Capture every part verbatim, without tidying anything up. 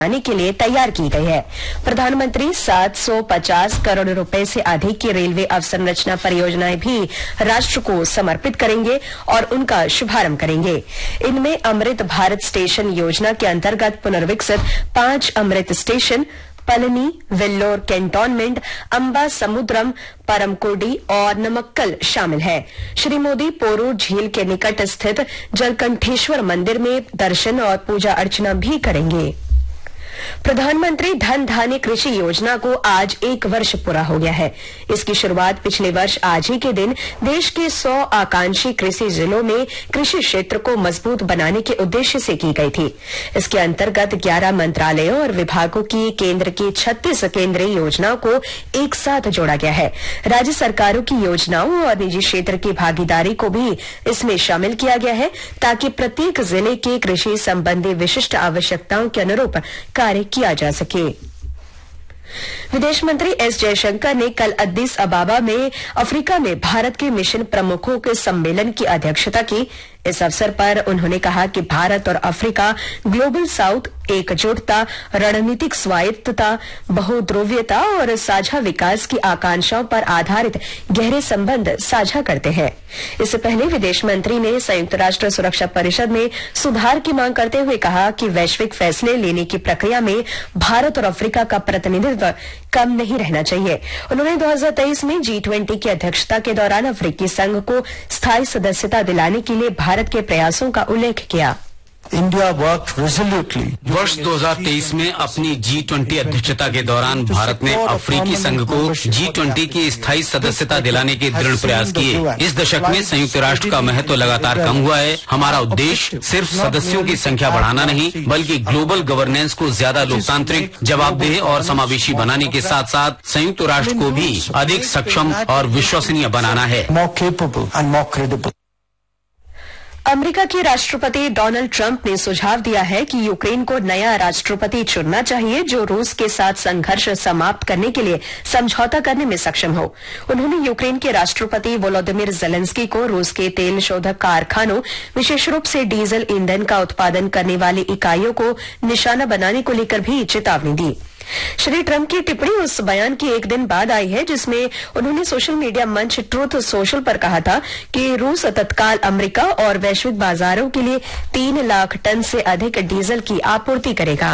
आने के लिए तैयार की गई है। प्रधानमंत्री सात सौ पचास करोड़ रुपए से अधिक की रेलवे अवसंरचना परियोजनाएं भी राष्ट्र को समर्पित करेंगे और उनका शुभारंभ करेंगे। इनमें अमृत भारत स्टेशन योजना के अंतर्गत पुनर्विकसित पांच अमृत स्टेशन पलनी, वेल्लोर कैंटोनमेंट, अंबा समुद्रम, परमकुर्डी और नमक्कल शामिल है। श्री मोदी पोरूर झील के निकट स्थित जलकंठेश्वर मंदिर में दर्शन और पूजा अर्चना भी करेंगे। प्रधानमंत्री धन धान्य कृषि योजना को आज एक वर्ष पूरा हो गया है। इसकी शुरुआत पिछले वर्ष आज ही के दिन देश के सौ आकांक्षी कृषि जिलों में कृषि क्षेत्र को मजबूत बनाने के उद्देश्य से की गई थी। इसके अंतर्गत ग्यारह मंत्रालयों और विभागों की केंद्र की छत्तीस केंद्रीय योजनाओं को एक साथ जोड़ा गया है। राज्य सरकारों की योजनाओं और निजी क्षेत्र की भागीदारी को भी इसमें शामिल किया गया है ताकि प्रत्येक जिले के कृषि संबंधी विशिष्ट आवश्यकताओं के अनुरूप कार्य किया जा सके। विदेश मंत्री एस जयशंकर ने कल अद्दीस अबाबा में अफ्रीका में भारत के मिशन प्रमुखों के सम्मेलन की अध्यक्षता की। इस अवसर पर उन्होंने कहा कि भारत और अफ्रीका ग्लोबल साउथ एकजुटता, रणनीतिक स्वायत्तता, बहुध्रुवीयता और साझा विकास की आकांक्षाओं पर आधारित गहरे संबंध साझा करते हैं। इससे पहले विदेश मंत्री ने संयुक्त राष्ट्र सुरक्षा परिषद में सुधार की मांग करते हुए कहा कि वैश्विक फैसले लेने की प्रक्रिया में भारत और अफ्रीका का प्रतिनिधित्व कम नहीं रहना चाहिए। उन्होंने दो हज़ार तेईस में जी ट्वेंटी की अध्यक्षता के दौरान अफ्रीकी संघ को स्थायी सदस्यता दिलाने के लिए भारत के प्रयासों का उल्लेख किया। India worked रेजोल्यूटली। वर्ष दो हज़ार तेईस में अपनी जी ट्वेंटी अध्यक्षता के दौरान भारत ने अफ्रीकी संघ को जी ट्वेंटी की स्थायी सदस्यता दिलाने के दृढ़ प्रयास किए। इस दशक में संयुक्त राष्ट्र का महत्व लगातार कम हुआ है। हमारा उद्देश्य सिर्फ सदस्यों की संख्या बढ़ाना नहीं, बल्कि ग्लोबल गवर्नेंस को ज्यादा लोकतांत्रिक, जवाबदेह और समावेशी बनाने के साथ साथ संयुक्त राष्ट्र को भी अधिक सक्षम और विश्वसनीय बनाना है। अमेरिका के राष्ट्रपति डोनाल्ड ट्रंप ने सुझाव दिया है कि यूक्रेन को नया राष्ट्रपति चुनना चाहिए जो रूस के साथ संघर्ष समाप्त करने के लिए समझौता करने में सक्षम हो। उन्होंने यूक्रेन के राष्ट्रपति वोलोदिमिर जेलेंस्की को रूस के तेल शोधक कारखानों, विशेष रूप से डीजल ईंधन का उत्पादन करने वाली इकाइयों को निशाना बनाने को लेकर भी चेतावनी दी। श्री ट्रंप की टिप्पणी उस बयान की एक दिन बाद आई है जिसमें उन्होंने सोशल मीडिया मंच ट्रूथ सोशल पर कहा था कि रूस तत्काल अमेरिका और वैश्विक बाजारों के लिए तीन लाख टन से अधिक डीजल की आपूर्ति करेगा।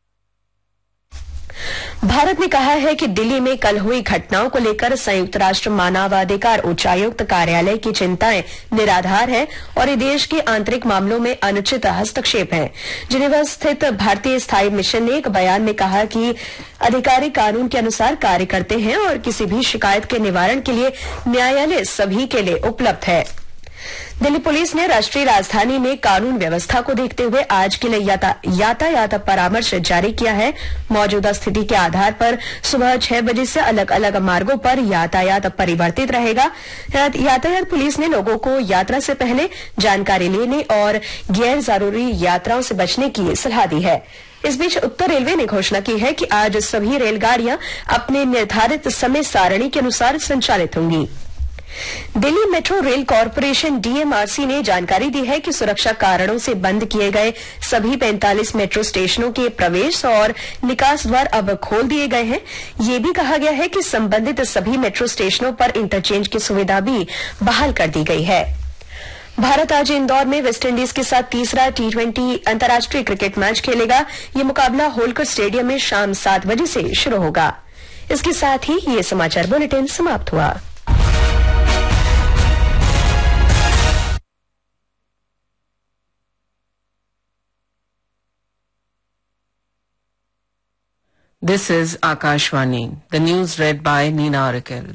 भारत ने कहा है कि दिल्ली में कल हुई घटनाओं को लेकर संयुक्त राष्ट्र मानवाधिकार उच्चायुक्त कार्यालय की चिंताएं निराधार है और ये देश के आंतरिक मामलों में अनुचित हस्तक्षेप है। जिनेवा स्थित भारतीय स्थायी मिशन ने एक बयान में कहा कि अधिकारी कानून के अनुसार कार्य करते हैं और किसी भी शिकायत के निवारण के लिए न्यायालय सभी के लिए उपलब्ध है। दिल्ली पुलिस ने राष्ट्रीय राजधानी में कानून व्यवस्था को देखते हुए आज के लिए याता, यातायात परामर्श जारी किया है। मौजूदा स्थिति के आधार पर सुबह छह बजे से अलग अलग मार्गों पर यातायात परिवर्तित रहेगा। यातायात पुलिस ने लोगों को यात्रा से पहले जानकारी लेने और गैर जरूरी यात्राओं से बचने की सलाह दी है। इस बीच उत्तर रेलवे ने घोषणा की है कि आज सभी रेलगाड़ियां अपने निर्धारित समय सारणी के अनुसार संचालित होंगी। Delhi metro rail corporation DMRC ने जानकारी दी है कि सुरक्षा कारणों से बंद किए गए सभी पैंतालीस मेट्रो स्टेशनों के प्रवेश और निकास द्वार अब खोल दिए गए हैं। ये भी कहा गया है कि संबंधित सभी मेट्रो स्टेशनों पर इंटरचेंज की सुविधा भी बहाल कर दी गई है। भारत आज इंदौर में वेस्टइंडीज के साथ तीसरा टी ट्वेंटी अंतर्राष्ट्रीय क्रिकेट मैच खेलेगा। ये मुकाबला होलकर स्टेडियम में शाम सात बजे से शुरू होगा। इसके साथ ही ये समाचार बुलेटिन समाप्त हुआ। This is Akashvani. The news read by Neena Arakel.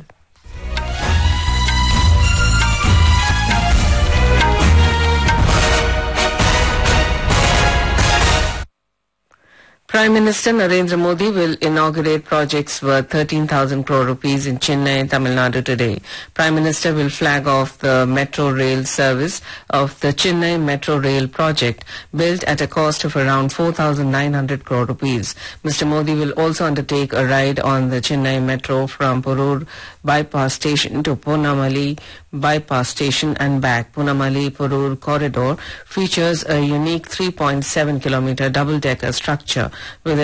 Prime Minister Narendra Modi will inaugurate projects worth thirteen thousand crore rupees in Chennai, Tamil Nadu today. Prime Minister will flag off the metro rail service of the Chennai Metro Rail project, built at a cost of around four thousand nine hundred crore rupees. Mister Modi will also undertake a ride on the Chennai Metro from Porur bypass station to Punamali bypass station and back. Punamali-Porur corridor features a unique three point seven kilometer double-decker structure with